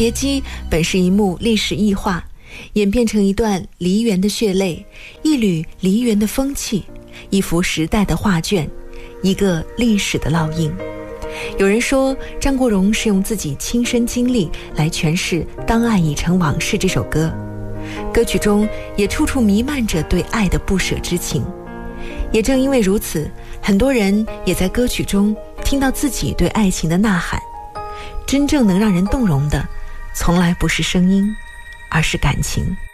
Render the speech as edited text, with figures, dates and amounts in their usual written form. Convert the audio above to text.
别姬》本是一幕历史异画，演变成一段梨园的血泪，一缕梨园的风气，一幅时代的画卷，一个历史的烙印。有人说张国荣是用自己亲身经历来诠释《当爱已成往事》这首歌，歌曲中也处处弥漫着对爱的不舍之情。也正因为如此，很多人也在歌曲中听到自己对爱情的呐喊。真正能让人动容的，从来不是声音，而是感情。